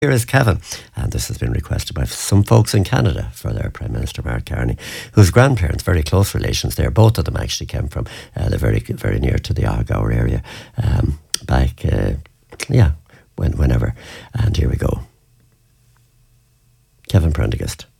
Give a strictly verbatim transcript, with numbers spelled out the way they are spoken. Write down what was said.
Here is Kevin, and this has been requested by some folks in Canada for their Prime Minister Mark Carney, whose grandparents, very close relations there, both of them actually came from, uh, they're very very near to the Argour area, um, back, uh, yeah, when, whenever. And here we go. Kevin Prendergast.